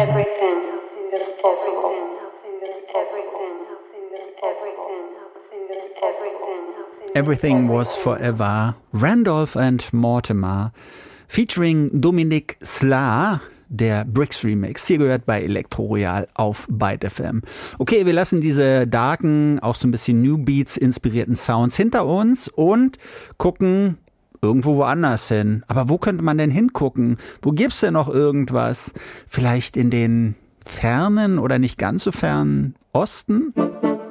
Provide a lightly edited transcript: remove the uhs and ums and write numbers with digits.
Everything Was Forever, Randolph and Mortimer, featuring Dominique Sla, der Brix Remix. Hier gehört bei Elektro Royal auf Byte FM. Okay, wir lassen diese darken, auch so ein bisschen New Beats inspirierten Sounds hinter uns und gucken irgendwo woanders hin. Aber wo könnte man denn hingucken? Wo gibt's denn noch irgendwas? Vielleicht in den fernen oder nicht ganz so fernen Osten?